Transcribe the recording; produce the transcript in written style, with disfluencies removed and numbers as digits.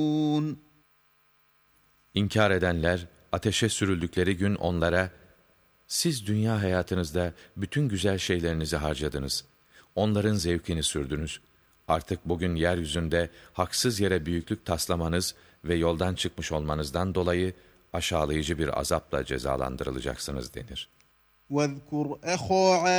İnkar edenler ateşe sürüldükleri gün onlara, siz dünya hayatınızda bütün güzel şeylerinizi harcadınız. Onların zevkini sürdünüz. Artık bugün yeryüzünde haksız yere büyüklük taslamanız ve yoldan çıkmış olmanızdan dolayı aşağılayıcı bir azapla cezalandırılacaksınız denir. وَاذْكُرْ أَخَا